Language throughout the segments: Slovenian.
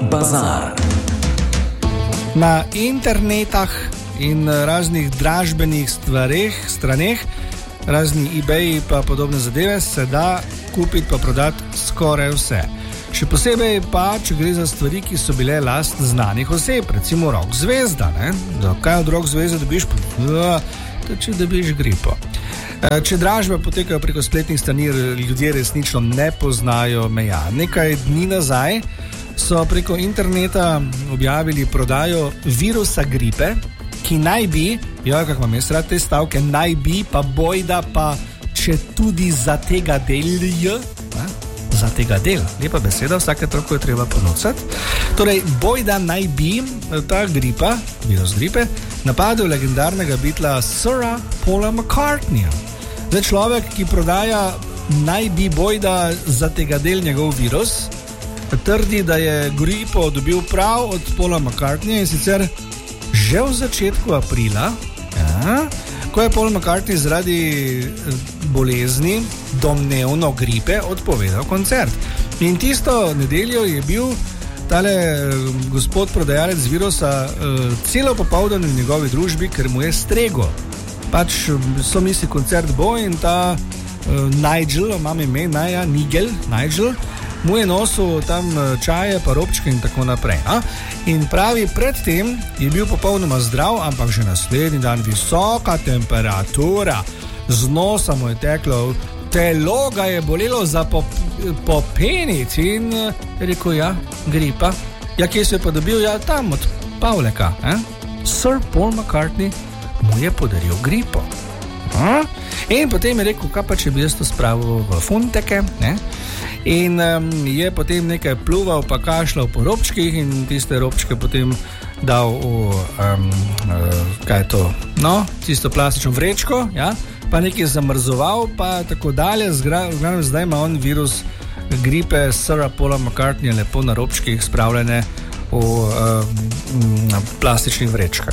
bazar. Na internetah in raznih dražbenih straneh, razni eBay pa podobne zadeve, se da kupiti pa prodati skoraj vse. Še posebej pa, če gre za stvari, ki so bile last znanih oseb, recimo rock zvezda. Kaj od rock zvezde dobiš? Če dobiš gripo. Če dražbe potekajo preko spletnih strani, ljudje resnično ne poznajo meja. Nekaj dni nazaj so preko interneta objavili prodajo virusa gripe, ki naj bi, kako imam jaz rad te stavke, naj bi, pa bojda, pa če tudi za tega delj, za tega del, lepa beseda, vsake toliko je treba ponucati. Torej, bojda naj bi ta gripa, virus gripe, napadel legendarnega Beatla Sira Paula McCartneyja. Zdaj človek, ki prodaja naj bi bojda za tega del njegov virus, trdi, da je gripo dobil prav od Paula McCartneyja, in sicer že v začetku aprila, ko je Paul McCartney zaradi bolezni, domnevno gripe, odpovedal koncert. In tisto nedeljo je bil tale gospod prodajalec virusa celo popoldan v njegovi družbi, ker mu je strego. Pač so misli, koncert bo, in ta Nigel, imam ime, Nigel, mu je nosil tam čaje, pa robčke in tako naprej. In pravi, predtem je bil popolnoma zdrav, ampak že naslednji dan visoka temperatura, z nosa mu je teklo, telo ga je bolelo za popenic in rekel, gripa. Kje se je pa dobil? Tam od Pavleka. Sir Paul McCartney mu je podaril gripo. In potem je rekel, kaj pa če bi jaz to spravil v funteke, in je potem nekaj pluval, pa kašljal po robčkih in tiste robčke potem dal v tisto plastično vrečko, pa nekaj zamrzoval, pa tako dalje. Zdaj ima on virus gripe Sira Paula McCartneyja lepo na robčkih spravljene v plastičnih vrečkah.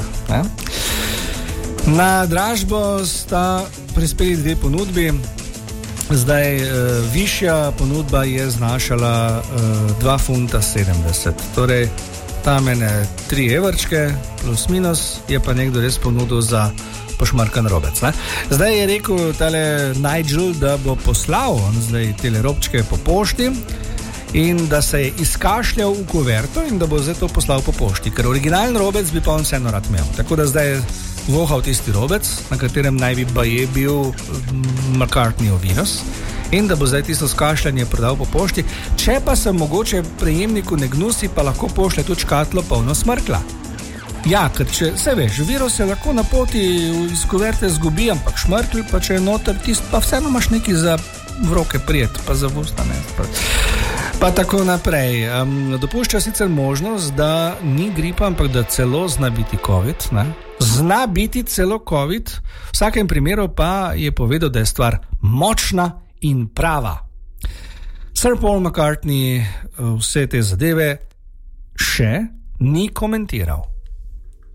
Na dražbo sta prispeli dve ponudbi. Zdaj, višja ponudba je znašala 2,70 funta. Torej, tam ene 3 evrčke, plus minus, je pa nekdo res ponudil za pošmarkan robec. Zdaj je rekel tale Nigel, da bo poslal zdaj tele robčke po pošti in da se je izkašljal v kuverto in da bo zdaj to poslal po pošti, ker originalen robec bi pa on vseeno rad imel. Tako da zdaj je vohal tisti robec, na katerem naj bi baje bil McCartneyjev virus, in da bo zdaj tisto skašljanje prodal po pošti. Če pa se mogoče prejemniku ne gnusi, pa lahko pošlje tudi škatlo polno smrkla. Ker če se veš, virus se lahko na poti iz kuverte zgubi, ampak šmrkl, pa če je noter tist, pa vseeno imaš nekaj za v roke prijet, pa za usta pa tako naprej. Dopušča sicer možnost, da ni gripa, ampak da celo zna biti COVID, Zna biti celo COVID, v vsakem primeru pa je povedal, da je stvar močna in prava. Sir Paul McCartney vse te zadeve še ni komentiral.